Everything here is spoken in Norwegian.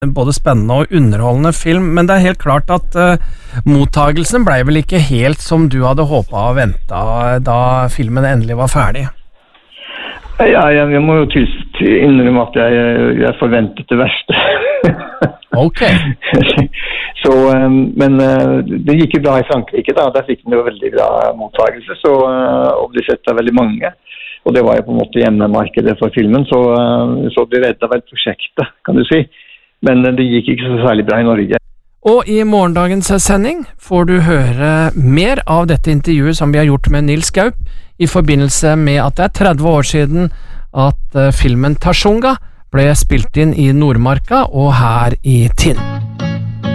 både spennende og underholdende film, men det er helt klart at mottagelsen ble vel ikke helt som du hadde håpet og ventet da filmen endelig var ferdig? Ja, jeg må jo innrømme at jeg forventet det verste. Ok. Så, men det gikk jo bra i Frankrike da, der fikk den jo veldig bra mottagelse, og ble sett av veldig mange. Og det var jo på en måte hjemmemarkedet for filmen, så de reddet vel prosjektet, kan du si. Men det gikk ikke så særlig bra i Norge. Og i morgendagens sending får du høre mer av dette intervjuet som vi har gjort med Nils Gaup i forbindelse med at det er 30 år siden at filmen Tashunga ble spilt inn i Nordmarka og her i Tinn.